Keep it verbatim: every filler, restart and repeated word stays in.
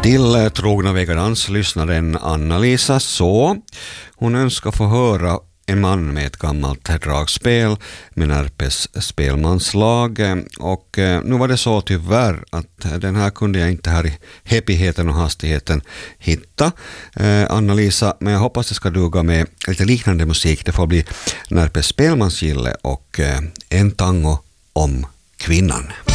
Till trogna vegandanslyssnaren Anna-Lisa så hon önskar få höra en man med ett gammalt dragspel med Närpes spelmanslag, och nu var det så tyvärr att den här kunde jag inte här i heppigheten och hastigheten hitta, eh, Anna-Lisa, men jag hoppas det ska duga med lite liknande musik. Det får bli Närpes spelmansgille och eh, en tango om kvinnan.